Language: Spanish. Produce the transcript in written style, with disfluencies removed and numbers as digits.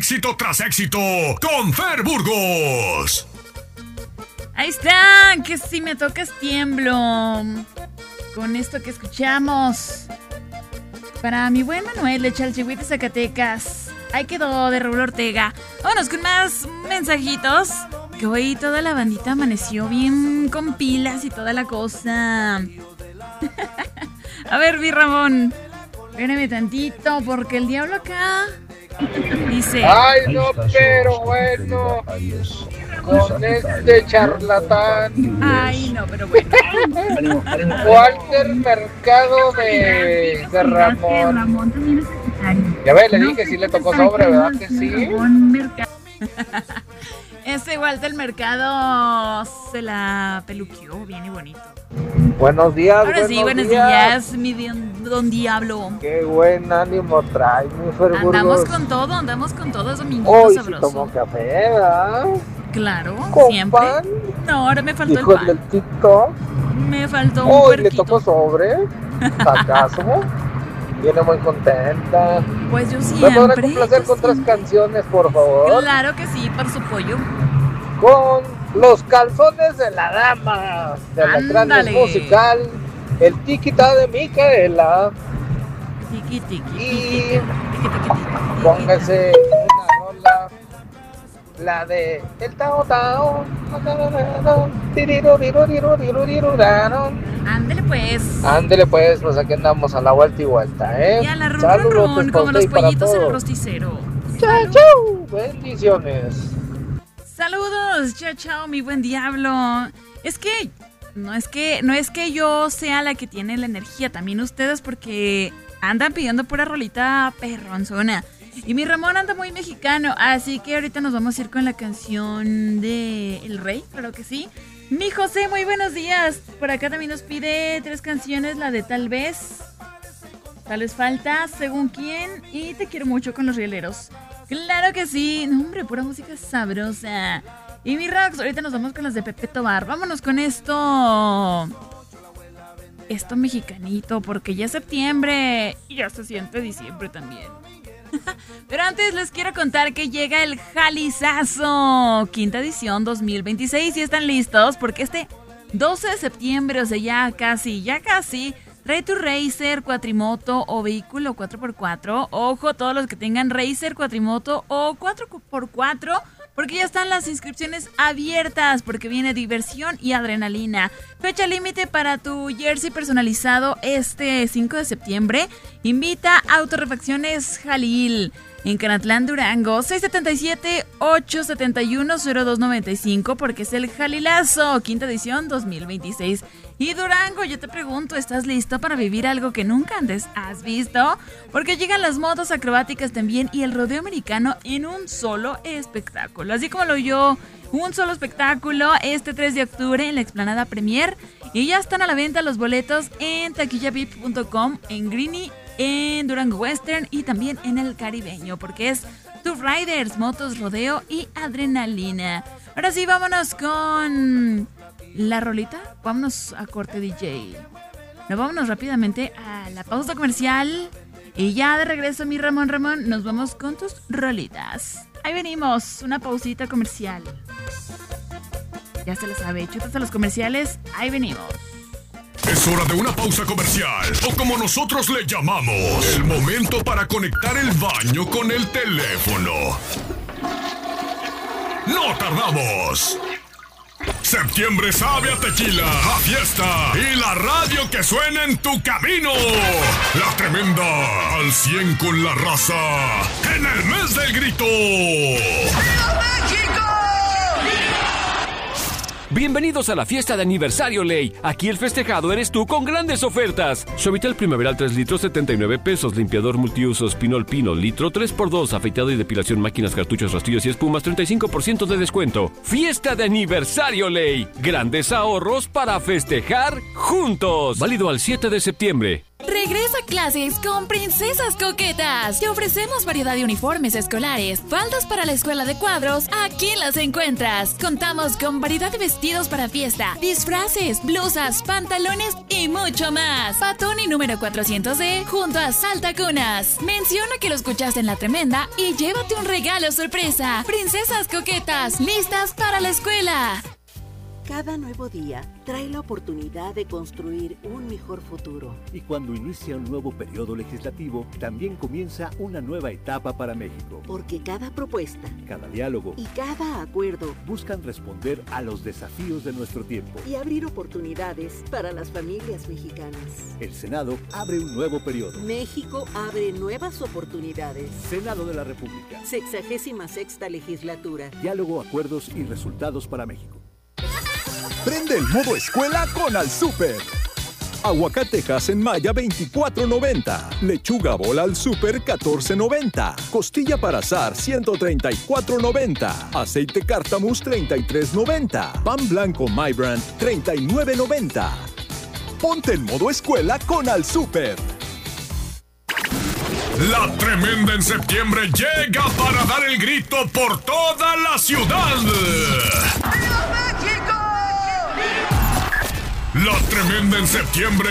éxito tras éxito con Fer Burgos. Ahí está, que si me tocas tiemblo con esto que escuchamos. Para mi buen Manuel de Chalchihuite, Zacatecas. Ahí quedó de Raúl Ortega. Vámonos con más mensajitos. Que hoy toda la bandita amaneció bien con pilas y toda la cosa. A ver, mi Ramón, espérame tantito, porque el diablo acá dice... Ay, no, pero bueno, con este charlatán. Ay, no, pero bueno. Walter Mercado de Ramón. También es secretario. Ya ve, le dije si le tocó sobre, ¿verdad que sí? Ese Walter Mercado se la peluqueó bien y bonito. Buenos días. Ahora sí, buenos días, mi don Diablo. Qué buen ánimo trae, mi Fer Burgos. Andamos con todo, es dominguito hoy sabroso. Sí tomó café, ¿verdad? Claro, ¿con siempre. pan? No, ahora me faltó Hijo el pan. del TikTok. Me faltó un Hoy puerquito. le tocó sobre. ¿Acaso? Viene muy contenta. Pues yo ¿Me siempre. podrá complacer con 3 canciones, por favor? Claro que sí, por su pollo. Con Los Calzones de la Dama, de la Grandes Musical, el Tiquita de Micaela. Tiki, tiki, Y póngase una rola, la de El Tao Tao. Ándele pues aquí andamos a la vuelta y vuelta, ¿eh? Y a la Saludos ron, como los pollitos en el rosticero. Chao, chao, bendiciones. Saludos, chao, chao, mi buen diablo. Es que no es que yo sea la que tiene la energía, también ustedes, porque andan pidiendo pura rolita perronzona. Y mi Ramón anda muy mexicano, así que ahorita nos vamos a ir con la canción de El Rey, claro que sí. Mi José, muy buenos días. Por acá también nos pide 3 canciones, la de Tal vez falta, Según quién y Te quiero mucho con los rieleros. Claro que sí, no hombre, pura música sabrosa. Y mi Rox, ahorita nos vamos con las de Pepe Tobar. Vámonos con esto mexicanito, porque ya es septiembre y ya se siente diciembre también. Pero antes les quiero contar que llega el Jalizazo, quinta edición 2026. ¿Y están listos? Porque este 12 de septiembre, o sea, ya casi, trae tu Racer, cuatrimoto o vehículo 4x4. Ojo, todos los que tengan Racer, cuatrimoto o 4x4, porque ya están las inscripciones abiertas, porque viene diversión y adrenalina. Fecha límite para tu jersey personalizado este 5 de septiembre. Invita a Autorefacciones Jalil en Canatlán, Durango, 677-871-0295, porque es el Jalilazo, quinta edición 2026. Y Durango, yo te pregunto, ¿estás listo para vivir algo que nunca antes has visto? Porque llegan las motos acrobáticas también y el rodeo americano en un solo espectáculo. Así como lo oyó, un solo espectáculo este 3 de octubre en la Explanada Premier. Y ya están a la venta los boletos en taquillavip.com, en Greeny, en Durango Western y también en el Caribeño, porque es Tour Riders, motos, rodeo y adrenalina. Ahora sí, vámonos con la rolita. Vámonos a corte DJ. Vámonos rápidamente a la pausa comercial. Y ya de regreso, mi Ramón, nos vamos con tus rolitas. Ahí venimos, una pausita comercial. Ya se lo sabe, chutas a los comerciales. Ahí venimos. Es hora de una pausa comercial, o como nosotros le llamamos, el momento para conectar el baño con el teléfono. ¡No tardamos! Septiembre sabe a tequila, a fiesta y la radio que suena en tu camino. La tremenda, al 100 con la raza, en el mes del grito. ¡Viva México! Bienvenidos a la fiesta de aniversario Ley. Aquí el festejado eres tú con grandes ofertas. Suavitel Primaveral 3 litros 79 pesos. Limpiador multiusos Pinol Pino litro 3x2. Afeitado y depilación máquinas, cartuchos, rastrillos y espumas 35% de descuento. Fiesta de aniversario Ley. Grandes ahorros para festejar juntos. Válido al 7 de septiembre. Regresa a clases con Princesas Coquetas. Te ofrecemos variedad de uniformes escolares, faldas para la escuela de cuadros. Aquí las encuentras. Contamos con variedad de vestidos para fiesta, disfraces, blusas, pantalones y mucho más. Patoni número 400D junto a Salta Cunas. Menciona que lo escuchaste en La Tremenda y llévate un regalo sorpresa. Princesas Coquetas, listas para la escuela. Cada nuevo día trae la oportunidad de construir un mejor futuro. Y cuando inicia un nuevo periodo legislativo, también comienza una nueva etapa para México. Porque cada propuesta, cada diálogo y cada acuerdo buscan responder a los desafíos de nuestro tiempo y abrir oportunidades para las familias mexicanas. El Senado abre un nuevo periodo. México abre nuevas oportunidades. Senado de la República. 66ª legislatura. Diálogo, acuerdos y resultados para México. Prende el modo escuela con Al Súper. Aguacatejas en malla $24.90. Lechuga bola al súper $14.90. Costilla para asar $134.90. Aceite Cártamus $33.90. Pan blanco My Brand $39.90. Ponte en modo escuela con Al Súper. La Tremenda en septiembre llega para dar el grito por toda la ciudad. ¡Viva México! La Tremenda en septiembre